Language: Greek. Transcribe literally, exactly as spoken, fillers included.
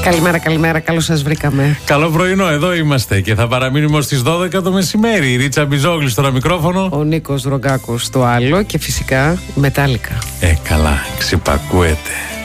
Καλημέρα, καλημέρα, καλώς σας βρήκαμε. Καλό πρωινό, εδώ είμαστε και θα παραμείνουμε ως τις δώδεκα το μεσημέρι. Η Ρίτσα Μπιζόγλου στο μικρόφωνο. Ο Νίκος Ρογκάκος στο άλλο και φυσικά Μετάλλικα. Ε, καλά, ξυπακούεται.